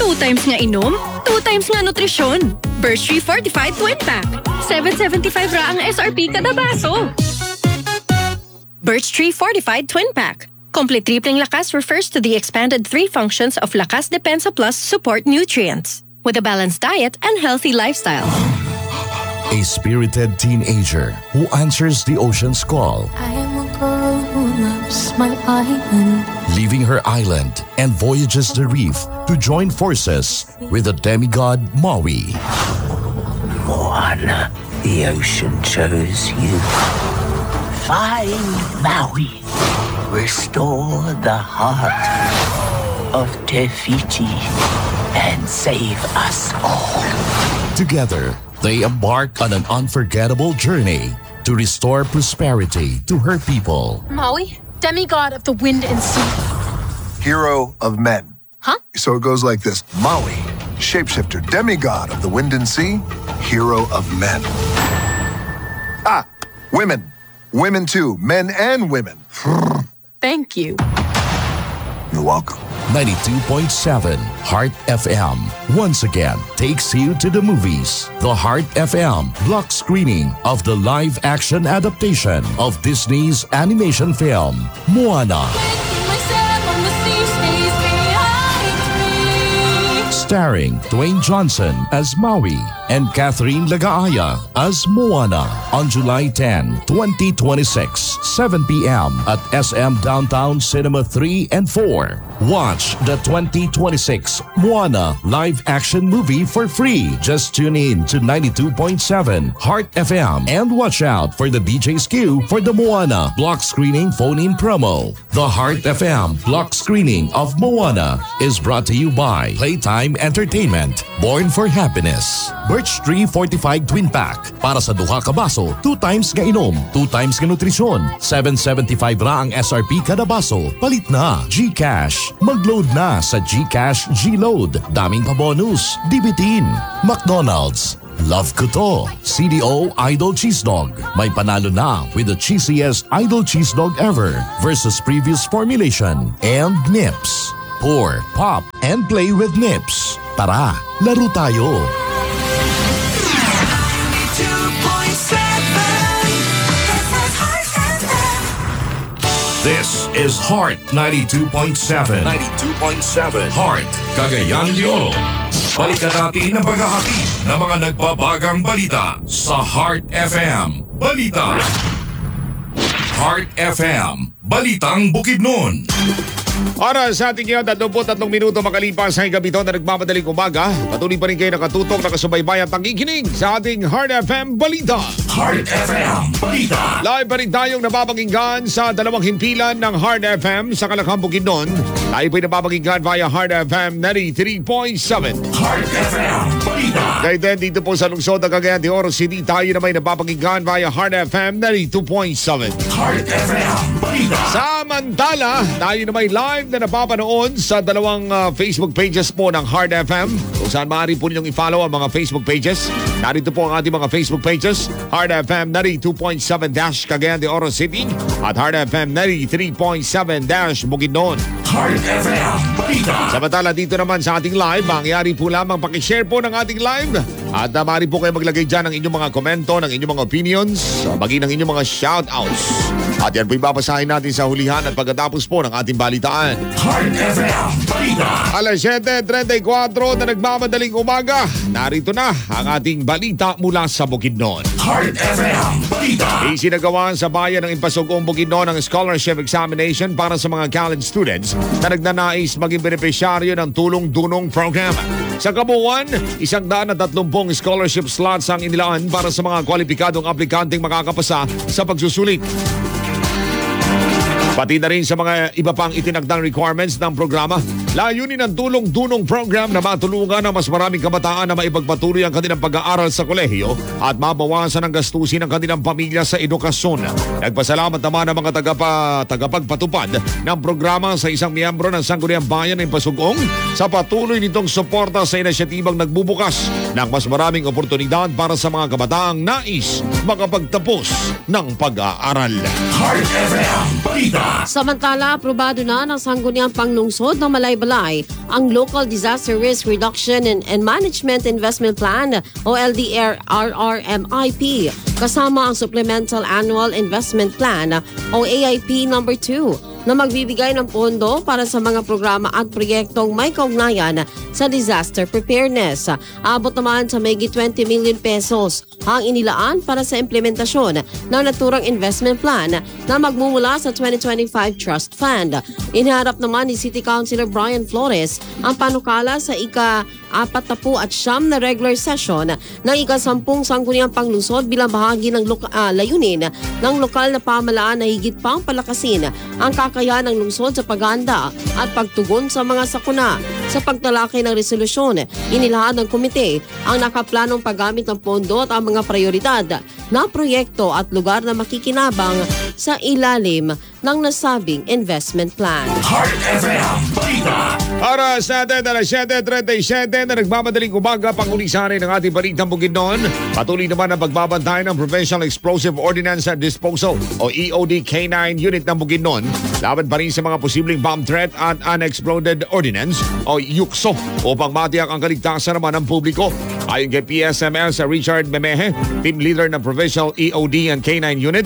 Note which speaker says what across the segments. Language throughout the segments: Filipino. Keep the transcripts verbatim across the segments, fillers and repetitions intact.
Speaker 1: Two times nga inom, two times nga nutrisyon. Birch Tree Fortified Twin Pack. seven seventy-five ra ang S R P kada baso. Birch Tree Fortified Twin Pack. Complete tripling lakas refers to the expanded three functions of Lakas Depensa Plus support nutrients. With a balanced diet and healthy lifestyle.
Speaker 2: A spirited teenager who answers the ocean's call.
Speaker 3: I am a girl who loves my island.
Speaker 2: Leaving her island and voyages the reef to join forces with the demigod Maui.
Speaker 4: Moana, the ocean chose you. Find Maui. Restore the heart of Te Fiti and save us all.
Speaker 2: Together, they embark on an unforgettable journey to restore prosperity to her people.
Speaker 3: Maui, demigod of the wind and sea.
Speaker 5: Hero of men.
Speaker 3: Huh?
Speaker 5: So it goes like this. Maui, shapeshifter, demigod of the wind and sea, hero of men. Ah, women. Women too. Men and women.
Speaker 3: Thank you.
Speaker 5: You're welcome.
Speaker 2: ninety-two point seven Heart F M once again takes you to the movies. The Heart F M block screening of the live-action adaptation of Disney's animation film, Moana. Starring Dwayne Johnson as Maui and Catherine Lagaaya as Moana on July tenth, twenty twenty-six, seven p.m. at S M Downtown Cinema three and four. Watch the twenty twenty-six Moana live-action movie for free. Just tune in to ninety-two point seven Heart F M and watch out for the D J's queue for the Moana block screening phone-in promo. The Heart F M block screening of Moana is brought to you by Playtime Entertainment, Born for Happiness. Birch Tree Fortified Twin Pack. Para sa duha ka baso, two times nga inom, two times nga nutrisyon. seven seventy-five ra ang S R P kada baso. Palit na. GCash. Mag-load na sa GCash G-Load. Daming pa bonus. Dibitin. McDonald's. Love ko to. C D O Idol Cheese Dog. May panalo na with the cheesiest Idol Cheese Dog ever versus previous formulation. And Nips. Pour, pop, and play with Nips. Tara, laro tayo. This is Heart ninety-two point seven. ninety-two point seven. Heart, Cagayan de Oro. Balikan natin ang paghahati ng mga nagbabagang balita sa Heart F M. Balita. Heart F M. Balitang Bukidnon.
Speaker 6: Oras sa ating ngayon, thirty-three minuto makalipas sa gabito na nagmamadaling umaga. Patuloy pa rin kayo nakatutok, nakasubaybay at nakikinig sa ating Heart F M Balita.
Speaker 2: Heart F M Balita.
Speaker 6: Live pa rin tayong napapakinggan sa dalawang himpilan ng Heart F M sa Kalakhang Bukidnon. Tayo po'y napapakinggan via Heart F M ninety-three point seven.
Speaker 2: Heart F M Balita.
Speaker 6: Kaya din dito po sa lungsod ng Cagayan de Oro City, tayo na may napapakinggan via Heart F M ninety-two point seven.
Speaker 2: Heart F M Balita.
Speaker 6: Samantala, tayo na may live na napapanood sa dalawang uh, Facebook pages po ng Heart F M. Kung saan maaari po ninyong i-follow ang mga Facebook pages. Narito po ang ating mga Facebook pages. Heart F M ninety-two point seven dash Cagayan de Oro City at Heart F M ninety-three point seven dash Bukidnon.
Speaker 2: Heart F M Balita.
Speaker 6: Samantala dito naman sa ating live, mangyari po lamang pakishare po ng ating live at uh, maaari po kayo maglagay dyan ng inyong mga komento, ng inyong mga opinions, maging ng inyong mga shoutouts. At yan po ibabasahin natin sa hulihan at pagkatapos po ng ating balitaan.
Speaker 2: Heart F M Balita.
Speaker 6: Alas seven thirty-four na nagmamadaling umaga, narito na ang ating balita mula sa Bukidnon.
Speaker 2: Heart F M Balita.
Speaker 6: Isinagawa sa bayan ng Impasugong Bukidnon ang scholarship examination para sa mga college students na nagnanais maging benepisyaryo ng tulong-dunong program. Sa kabuuan, isang daan at tatlumpong scholarship slots ang inilaan para sa mga kwalipikadong aplikanteng makakapasa sa pagsusulit. Pati na rin sa mga iba pang itinagdang requirements ng programa. Layunin ng tulong-dunong program na matulungan ang mas maraming kabataan na maipagpatuloy ang kanilang pag-aaral sa kolehiyo at mabawasan ang gastusin ng kanilang pamilya sa edukasyon. Nagpasalamat naman ang mga tagapa, tagapagpatupad ng programa sa isang miyembro ng Sangguniang Bayan ng Pasugong sa patuloy nitong suporta sa inisyatibang nagbubukas ng mas maraming oportunidad para sa mga kabataang nais makapagtapos ng pag-aaral.
Speaker 2: Heart F M Balita.
Speaker 7: Samantala, aprobado na ng Sangguniang Panglungsod ng Malay Balay ang Local Disaster Risk Reduction and, and Management Investment Plan o L D R R M I P kasama ang Supplemental Annual Investment Plan o A I P number two na magbibigay ng pondo para sa mga programa at proyektong may kaugnayan sa disaster preparedness. Abot naman sa mayigit twenty million pesos ang inilaan para sa implementasyon ng naturang investment plan na magmumula sa twenty twenty-five Trust Fund. Iniharap naman ni City Councilor Brian Flores ang panukala sa ika-apat na po at siyam na regular session ng ika-sampung sangguniang panglusod bilang bahagi ng loka- uh, layunin ng lokal na pamalaan na higit pang palakasin ang kakayahan ng lungsod sa paghahanda at pagtugon sa mga sakuna. Sa pagtalakay ng resolusyon, inilahad ng komite ang nakaplanong paggamit ng pondo at ang mga prioridad na proyekto at lugar na makikinabang sa ilalim ng nasabing investment plan.
Speaker 2: Heart F M Balita.
Speaker 6: Oras natin alas siyete trenta-siyete na nagmamadaling umaga pangulisanin ng ating balitang Bukidnon. Patuloy naman ang pagbabantay ng Provincial Explosive Ordnance and Disposal o E O D K nine Unit ng Bukidnon laban pa rin sa mga posibleng bomb threat at unexploded ordnance o U K S O upang matiyak ang kaligtasan naman ng publiko. Ayon kay P S M S Richard Memehe, team leader ng Provincial E O D and K nine Unit,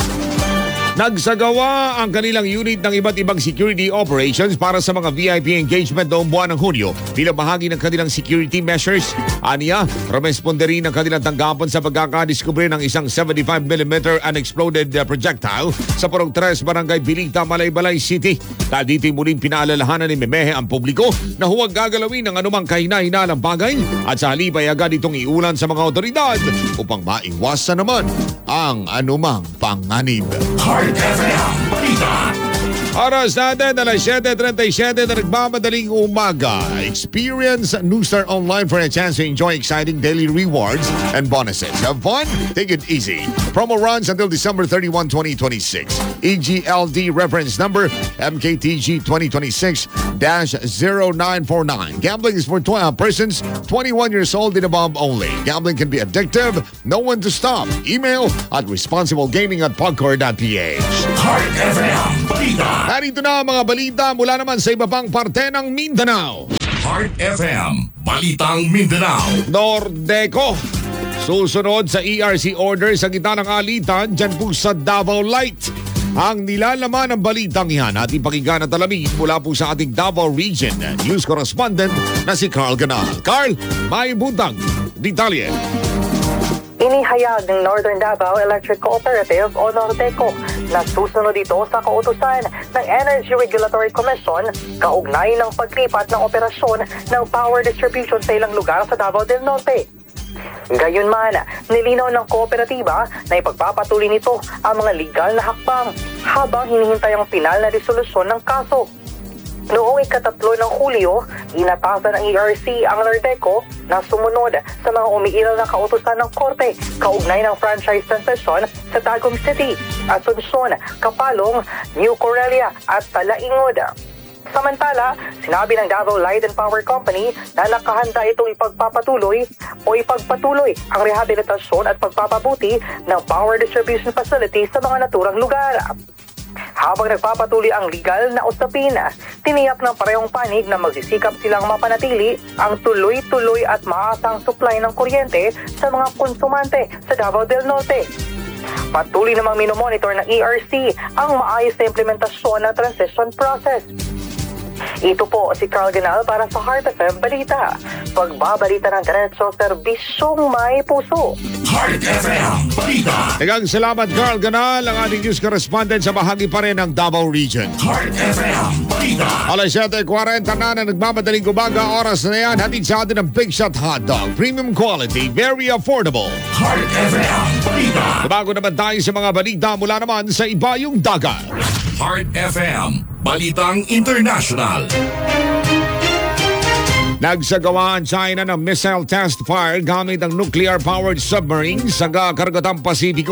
Speaker 6: nagsagawa ang kanilang unit ng iba't ibang security operations para sa mga V I P engagement noong buwan ng Hunyo bilang bahagi ng kanilang security measures. Aniya, rumesponde rin ang kanilang tanggapan sa pagkakadiskubre ng isang seventy-five millimeter unexploded uh, projectile sa Purong tres, Barangay Bilita, Malaybalay City. Dahil dito'y muling pinaalalahanan ni Memehe ang publiko na huwag gagalawin ng anumang kahina-hinalang bagay at sa halip ay agad itong iulan sa mga otoridad upang maiwasan naman ang anumang panganib.
Speaker 2: Heart F M Balita.
Speaker 6: Oras natin alas siyete trenta-siyete na nagmamadaling umaga. Experience Newstar Online for a chance to enjoy exciting daily rewards and bonuses. Have fun? Take it easy. Promo runs until December thirty-first, twenty twenty-six. E G L D reference number M K T G twenty twenty-six dash zero nine four nine. Gambling is for twelve persons, twenty-one years old and above only. Gambling can be addictive. Know when to stop. Email at responsiblegaming at pagcor dot p h.
Speaker 2: Heart F M Balita.
Speaker 6: Narito na ang mga balita mula naman sa iba pang parte ng Mindanao.
Speaker 2: Heart F M Balitang Mindanao.
Speaker 6: Nordeco, susunod sa E R C order sa gitna ng alitan dyan po sa Davao Light. Ang nilalaman ng balitang yan ating pakinggan at alamin mula po sa ating Davao Region News Correspondent na si Carl Ganal. Carl, may butang detalye.
Speaker 8: Inihayag ng Northern Davao Electric Cooperative o Nordeco na susunod ito sa kautusan ng Energy Regulatory Commission kaugnay ng paglipat ng operasyon ng power distribution sa ilang lugar sa Davao del Norte. Gayunman, nilinaw ng kooperatiba na ipagpapatuloy nito ang mga legal na hakbang habang hinihintay ang pinal na resolusyon ng kaso. Noong ikatatlo ng Hulyo, inatasan ng E R C ang Nordeco na sumunod sa mga umiiral na kautusan ng korte kaugnay ng franchise transition sa Tagum City, Asuncion, Kapalong, New Corelia at Talaingod. Samantala, sinabi ng Davao Light and Power Company na nakahanda itong ipagpapatuloy o ipagpatuloy ang rehabilitasyon at pagpapabuti ng power distribution facility sa mga naturang lugar. Habang nagpapatuloy ang legal na usapin, tiniyak ng parehong panig na magsisikap silang mapanatili ang tuloy-tuloy at maasang supply ng kuryente sa mga konsumante sa Davao del Norte. Patuloy namang minomonitor ng E R C ang maayos na implementasyon ng transition process. Ito po si Carl Ganal para sa Heart F M Balita. Pagbabalita ng ganitong serbisyong may puso.
Speaker 2: Heart F M Balita.
Speaker 6: Dagang salamat Carl Ganal, ang ating news correspondent sa bahagi pa rin ng Davao Region.
Speaker 2: Heart F M Balita.
Speaker 6: alas siyete kwarenta na na nagmamadaling umaga, oras na yan, hatid sa atin ng Big Shot Hot Dog. Premium quality, very affordable.
Speaker 2: Heart F M Balita.
Speaker 6: Bago naman tayo sa mga balita mula naman sa ibayong dagat.
Speaker 2: Heart F M Balitang International.
Speaker 6: Nagsagawa ang China ng missile test fire gamit ang nuclear-powered submarine sa kakaragatan Pasipiko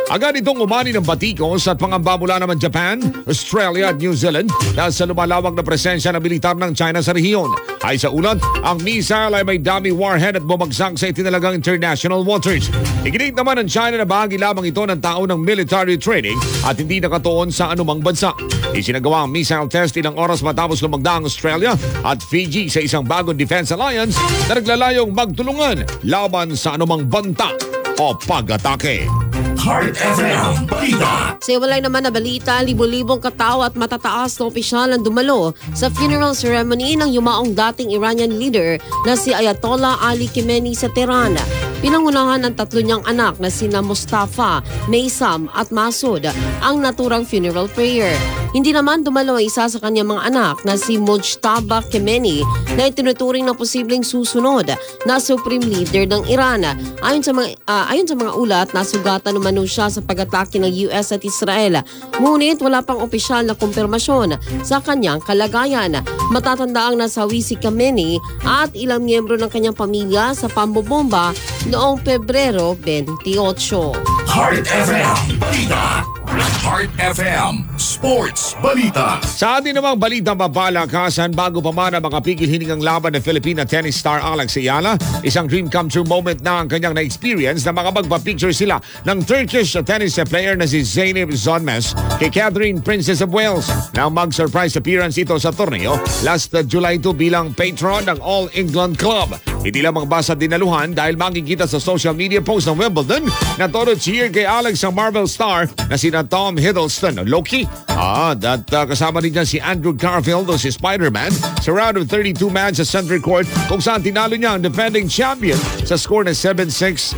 Speaker 6: Agad itong umani ng batikos at pangamba mula naman Japan, Australia at New Zealand dahil sa lumalawak na presensya ng militar ng China sa rehiyon. Ay sa ulat, ang missile ay may dummy warhead at bumagsak sa itinalagang international waters. Iginit naman ng China na bahagi lamang ito ng tao ng military training at hindi nakatuon sa anumang bansa. Isinagawa ang missile test ilang oras matapos lumagda ang Australia at Fiji sa isang bagong defense alliance na naglalayong magtulungan laban sa anumang banta o pag-atake.
Speaker 2: Heart F M Balita.
Speaker 7: Sa iwalay naman na balita, libo-libong katao at matataas na opisyal ang dumalo sa funeral ceremony ng yumaong dating Iranian leader na si Ayatollah Ali Khamenei sa Tehran. Pinangunahan ng tatlo niyang anak na sina Mustafa, Maysam at Masud ang naturang funeral prayer. Hindi naman dumalo ang isa sa kanyang mga anak na si Mujtaba Khamenei na itinuturing na posibleng susunod na supreme leader ng Iran. Ayon sa mga, uh, ayon sa mga ulat, nasugatan naman siya sa pag-atake ng U S at Israel. Ngunit wala pang opisyal na kumpirmasyon sa kanyang kalagayan. Matatanda ang nasawi si Khamenei at ilang miyembro ng kanyang pamilya sa pambobomba noong Pebrero twenty-eight.
Speaker 2: Heart F M Balita. Heart F M Sports Balita.
Speaker 6: Sa atin namang balita mapalakasan, bago pa man ang makapigil hiningang laban ng Filipina tennis star Alex Ayala, isang dream come true moment na ang kanyang na-experience na makapagpa-picture sila ng Turkish tennis player na si Zeynep Zonmes kay Catherine, Princess of Wales, na mag-surprise appearance ito sa torneo last July two bilang patron ng All England Club. Hindi lamang basa dinaluhan dahil makikita sa social media post ng Wimbledon na todo cheer kay Alex ang Marvel star na sina Tom Hiddleston, Loki, ah, at uh, kasama rin niya si Andrew Garfield o si Spider-Man sa round of thirty-two match sa Center Court kung saan tinalo niya ang defending champion sa score na seven six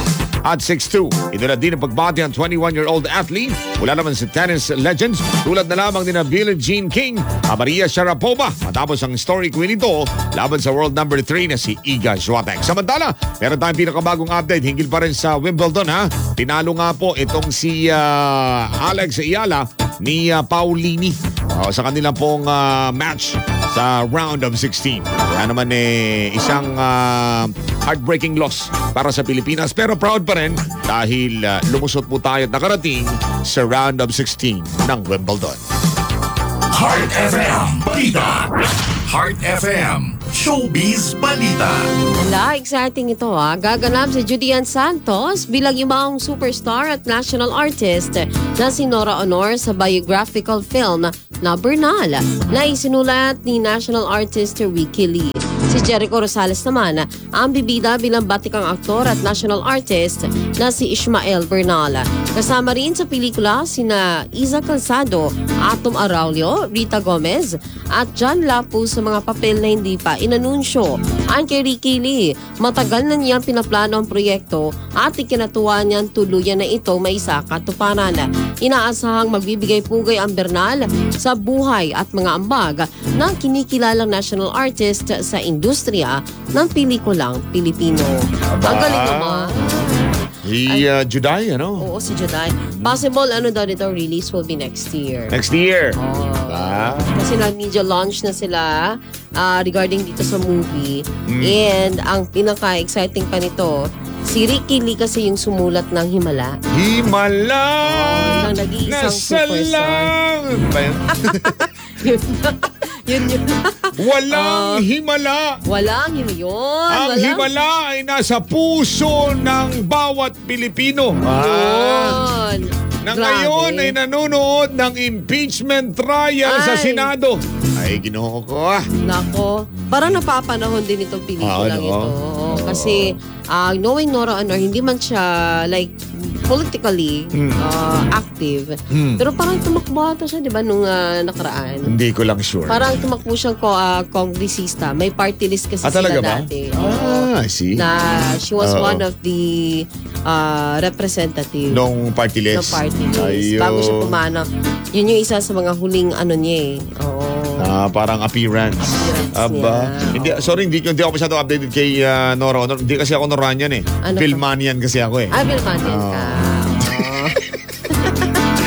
Speaker 6: at six two. Ito na din ang pagbati ang twenty-one-year-old athlete mula naman sa tennis legends tulad na lamang ni na Billie Jean King at Maria Sharapova matapos ang story queen ito laban sa world number three na si Iga Swiatek. Samantala, meron tayong pinakabagong update hinggil pa rin sa Wimbledon ha. Tinalo nga po itong si uh, Alex Ayala ni uh, Paulini uh, sa kanilang pong uh, match sa round of sixteen. Kaya naman eh, isang uh, heartbreaking loss para sa Pilipinas pero proud pa rin dahil uh, lumusot po tayo at nakarating sa round of sixteen ng Wimbledon.
Speaker 2: Heart F M Balita. Heart F M Showbiz Balita.
Speaker 7: Wala, exciting ito ha. Gaganap si Judian Santos bilang yumaong superstar at national artist na si Nora Honor sa biographical film na Bernal na isinulat ni national artist Ricky Lee. Si Jericho Rosales naman ang bibida bilang batikang aktor at national artist na si Ishmael Bernal. Kasama rin sa pelikula sina Iza Calzado, Atom Araulio, Rita Gomez at John Lapu sa mga papel na hindi pa inanunsyo. Ang kay Ricky Lee, matagal na niyang pinaplano ang proyekto at ikinatuwa niyang tuluyan na ito may isa katuparan. Inaasahang magbibigay pugay ang Bernal sa buhay at mga ambag ng kinikilalang national artist sa industriya ng pelikulang Pilipino. Ang galing naman.
Speaker 6: Si uh, Juday, ano?
Speaker 7: Oo, si Juday. Possible, ano daw dito, release will be next year.
Speaker 6: Next year.
Speaker 7: Oh.
Speaker 6: Diba?
Speaker 7: Kasi nag-media launch na sila uh, regarding dito sa movie.
Speaker 6: Mm.
Speaker 7: And ang pinaka-exciting pa nito, si Ricky Lee kasi yung sumulat ng Himala.
Speaker 6: Himala!
Speaker 7: Oh, ng nag-iisang superstar.
Speaker 6: Ba yun?
Speaker 7: yun, yun, yun.
Speaker 6: Walang
Speaker 7: Uh,
Speaker 6: himala.
Speaker 7: Walang himala. Yun.
Speaker 6: Ang
Speaker 7: walang...
Speaker 6: himala ay nasa puso ng bawat Pilipino. Ah.
Speaker 7: Yun.
Speaker 6: Na
Speaker 7: Grabe.
Speaker 6: ngayon ay nanonood ng impeachment trial sa
Speaker 7: Ay.
Speaker 6: Senado. Ay, ginoo ko ah.
Speaker 7: Nako, parang napapanahon din itong pelikulang
Speaker 6: Ah, ano?
Speaker 7: ito. Oo, kasi uh, knowing Nora Honor, hindi man siya like politically
Speaker 6: Hmm.
Speaker 7: uh, active.
Speaker 6: Hmm.
Speaker 7: Pero parang tumakbo ata siya, di ba, nung uh, nakaraan.
Speaker 6: Hindi ko lang sure.
Speaker 7: Parang tumakbo siyang ko, uh, kongresista. May party list kasi
Speaker 6: Ah, talaga
Speaker 7: sila
Speaker 6: ba?
Speaker 7: dati.
Speaker 6: Ah, I see.
Speaker 7: Na she was
Speaker 6: Oo.
Speaker 7: one of the uh, representative
Speaker 6: Nung party
Speaker 7: ng
Speaker 6: list.
Speaker 7: party list.
Speaker 6: Ayun.
Speaker 7: Bago siya pumano. Yun yung isa sa mga huling ano niya eh. Oo.
Speaker 6: Ah, parang appearance.
Speaker 7: Appearance
Speaker 6: Aba.
Speaker 7: niya.
Speaker 6: Hindi, sorry, hindi, hindi ako masyado updated kay uh, Nora Honor. Hindi kasi ako Noranian eh.
Speaker 7: Ano
Speaker 6: Filmanian kasi ako eh.
Speaker 7: Ah, Bill Mandian ka.
Speaker 6: Oo.
Speaker 7: Oo. Ay,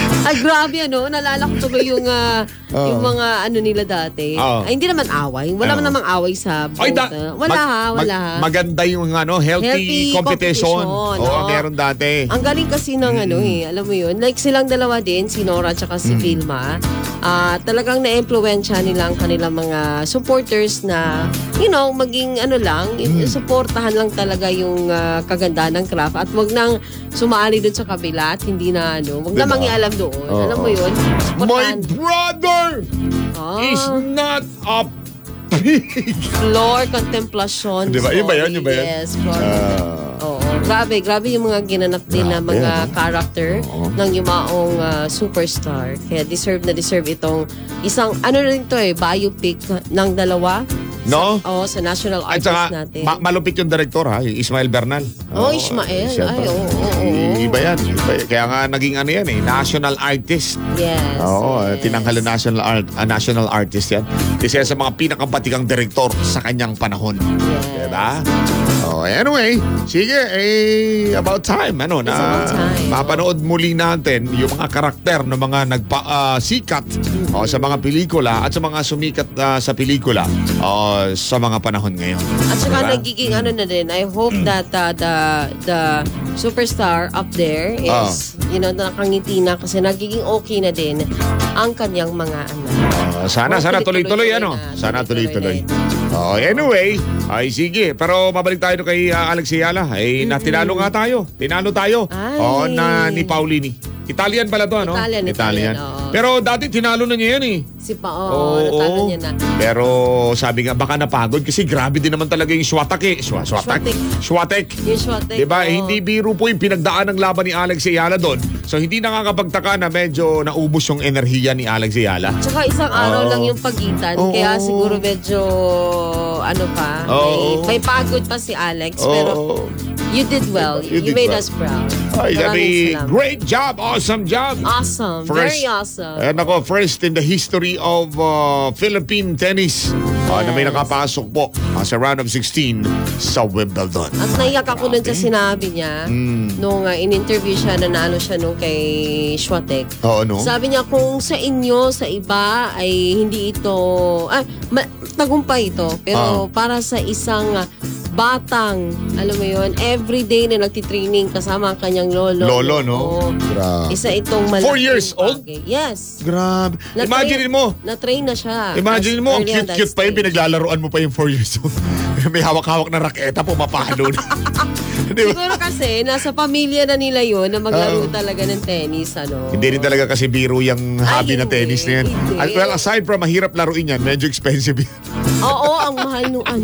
Speaker 7: Grabe ano, naalala ko tuloy yung, ah,
Speaker 6: Oo.
Speaker 7: yung mga ano nila dati.
Speaker 6: Oo.
Speaker 7: Ay, hindi naman away. Wala
Speaker 6: Oo.
Speaker 7: man namang away sa
Speaker 6: Ay,
Speaker 7: boat.
Speaker 6: da-
Speaker 7: ah. wala
Speaker 6: mag-
Speaker 7: ha, wala
Speaker 6: mag-
Speaker 7: ha.
Speaker 6: Maganda yung ano, healthy,
Speaker 7: Healthy
Speaker 6: competition.
Speaker 7: competition,
Speaker 6: Oo,
Speaker 7: oo.
Speaker 6: meron dati.
Speaker 7: Ang galing kasi ng ano eh, alam mo yun, like silang dalawa din, si Nora at si Vilma, ah talagang na-impluwensya nila ang kanilang mga supporters na, you know, maging ano lang, supportahan lang talaga yung ah, kagandahan ng craft at wag nang sumali dun sa kabila at hindi na ano, wag na
Speaker 6: Diba?
Speaker 7: mangialam doon.
Speaker 6: Oo.
Speaker 7: Alam mo yun?
Speaker 6: My
Speaker 7: Supportahan.
Speaker 6: brother
Speaker 7: Ah,
Speaker 6: is not a pig.
Speaker 7: floor contemplation.
Speaker 6: Di ba? Yun ba yun?
Speaker 7: story.
Speaker 6: Yun ba yun?
Speaker 7: Yes, floor.
Speaker 6: Ah.
Speaker 7: Oo. Grabe, grabe yung mga ginanap din na
Speaker 6: Grabe,
Speaker 7: mga
Speaker 6: ano?
Speaker 7: character
Speaker 6: Oo.
Speaker 7: ng yumaong ah, superstar. Kaya deserve na deserve itong isang, ano rin to eh, biopic ng dalawa.
Speaker 6: No?
Speaker 7: Sa, oh, sa national
Speaker 6: At
Speaker 7: artist
Speaker 6: saka,
Speaker 7: natin.
Speaker 6: ma- malupit yung director ha, yung Ismael Bernal.
Speaker 7: Oh,
Speaker 6: Oo,
Speaker 7: Ismael.
Speaker 6: siyempre.
Speaker 7: Ay, oo, oo, oo.
Speaker 6: I- Iba yan. Iba- Kaya nga naging ano yan eh, national artist.
Speaker 7: Yes.
Speaker 6: Oo,
Speaker 7: yes.
Speaker 6: tinanghal na national art, ah, national artist yan. Isa yan sa mga pinakabatikang direktor sa kanyang panahon.
Speaker 7: Yes.
Speaker 6: Diba? Oh, anyway, sige, eh, about time, ano,
Speaker 7: It's
Speaker 6: na
Speaker 7: about time.
Speaker 6: mapanood muli natin yung mga karakter ng mga nagpa-sikat sa mga pelikula at sa mga sumikat ah, sa pelikula oh, sa mga panahon ngayon.
Speaker 7: At saka
Speaker 6: Diba?
Speaker 7: nagiging ano na din, I hope that uh, the the superstar up there is, you know, nakangiti na kasi nagiging okay na din ang kanyang mga ano.
Speaker 6: Ah, sana,
Speaker 7: Oh,
Speaker 6: sana
Speaker 7: tuloy-tuloy
Speaker 6: tuloy-tuloy, ano?
Speaker 7: na,
Speaker 6: Sana
Speaker 7: tuloy-tuloy
Speaker 6: tuloy-tuloy. Oh, anyway, ay sige. Pero mabalik tayo kay uh, Alex Ayala. Eh, na tinalo nga tayo. Tinalo tayo.
Speaker 7: Ay.
Speaker 6: Oh, na ni Paulini. Italian pala to, ano?
Speaker 7: Italian, Italian, oo.
Speaker 6: Pero dati tinalo na niya yan eh.
Speaker 7: Si pa, oh, natalo niya na.
Speaker 6: Pero sabi nga baka napagod kasi grabe din naman talaga yung Swatak eh. Swa, swatak. Swatek.
Speaker 7: Yung Swatek,
Speaker 6: Diba?
Speaker 7: oo.
Speaker 6: Hindi biro po yung pinagdaan ng laban ni Alex Ayala doon. So hindi nakakapagtaka na medyo naubos yung enerhiya ni Alex Ayala.
Speaker 7: Tsaka isang araw
Speaker 6: Oo.
Speaker 7: lang yung pagitan.
Speaker 6: Oo.
Speaker 7: Kaya siguro medyo, ano pa,
Speaker 6: Oo.
Speaker 7: may, may pagod pa si Alex.
Speaker 6: Oo.
Speaker 7: Pero you did well.
Speaker 6: You
Speaker 7: You,
Speaker 6: did
Speaker 7: made
Speaker 6: well.
Speaker 7: us proud.
Speaker 6: Ay, sabi,
Speaker 7: Maraming salamat.
Speaker 6: great job, awesome job.
Speaker 7: Awesome. Very awesome.
Speaker 6: Eh, nako, first in the history of uh, Philippine tennis uh, na may
Speaker 7: Yes.
Speaker 6: nakapasok po uh, sa round of sixteen sa Wimbledon.
Speaker 7: At naiyak ako dun sa sinabi niya
Speaker 6: Mm.
Speaker 7: nung uh, in-interview siya, nanalo siya nung kay Swatek.
Speaker 6: Oo, no?
Speaker 7: Sabi niya kung sa inyo, sa iba ay hindi ito, ah, ma- tagumpay ito. Pero
Speaker 6: Ah.
Speaker 7: para sa isang ah, batang, alam mo yon, everyday na nagtitraining kasama ang kanyang lolo.
Speaker 6: Lolo, no?
Speaker 7: Oo.
Speaker 6: Grabe.
Speaker 7: Isa itong malaking
Speaker 6: Four years old?
Speaker 7: bagay. Yes.
Speaker 6: Grabe.
Speaker 7: Na-train-
Speaker 6: Imagine mo,
Speaker 7: Na-train na siya.
Speaker 6: imagine
Speaker 7: as
Speaker 6: mo, ang
Speaker 7: early on that
Speaker 6: cute-cute pa yun,
Speaker 7: stage.
Speaker 6: pinaglalaroan mo pa yung four years old. May hawak-hawak na raketa, pumapalo na. Di ba?
Speaker 7: Siguro kasi, nasa pamilya na nila yon na maglaro
Speaker 6: Oo.
Speaker 7: talaga ng tennis. Ano.
Speaker 6: Hindi rin talaga kasi biro yung hobby na
Speaker 7: hindi,
Speaker 6: tennis na yan.
Speaker 7: hindi.
Speaker 6: At well, aside from mahirap laruin yan, medyo expensive yan.
Speaker 7: Oo, ang mahal nung ano.